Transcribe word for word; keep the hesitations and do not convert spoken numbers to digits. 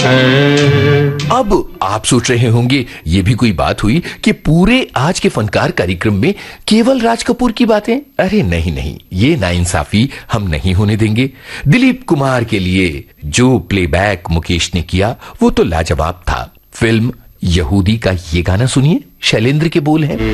है। अब आप सोच रहे होंगे ये भी कोई बात हुई कि पूरे आज के फनकार कार्यक्रम में केवल राज कपूर की बातें। अरे नहीं नहीं, ये नाइंसाफी हम नहीं होने देंगे। दिलीप कुमार के लिए जो प्लेबैक मुकेश ने किया वो तो लाजवाब था। फिल्म यहूदी का ये गाना सुनिए, शैलेंद्र के बोल हैं।